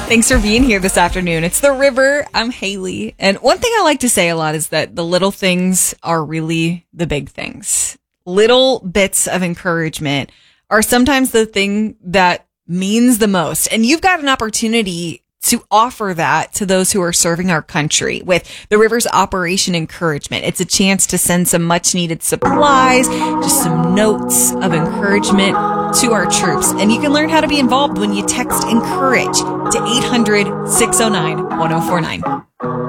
Thanks for being here this afternoon. It's The River. I'm Haley. And one thing I like to say a lot is that the little things are really the big things. Little bits of encouragement are sometimes the thing that means the most. And you've got an opportunity to offer that to those who are serving our country with the River's Operation Encouragement. It's a chance to send some much needed supplies, just some notes of encouragement to our troops. And you can learn how to be involved when you text ENCOURAGE to 800-609-1049.